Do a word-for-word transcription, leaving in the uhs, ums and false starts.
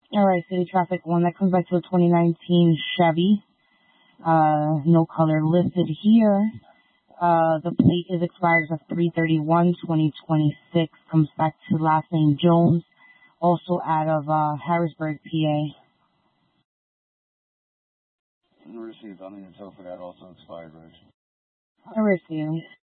All right, city traffic one. That comes back to a twenty nineteen Chevy. Uh, no color listed here. Uh, the plate is expired as three thirty-one twenty twenty-six. Comes back to last name Jones. Also out of uh, Harrisburg, P A. Received on the intel for that also expired, Reg. I received.